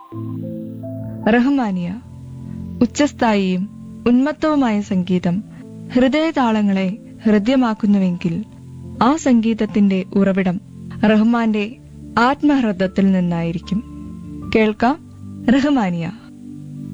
റഹ്മാനിയ. ഉച്ചസ്ഥായിയും ഉന്മത്തവുമായ സംഗീതം ഹൃദയതാളങ്ങളെ ഹൃദ്യമാക്കുന്നുവെങ്കിൽ ആ സംഗീതത്തിന്റെ ഉറവിടം റഹ്മാന്റെ ആത്മഹൃദത്തിൽ നിന്നായിരിക്കും. കേൾക്കാം റഹ്മാനിയ.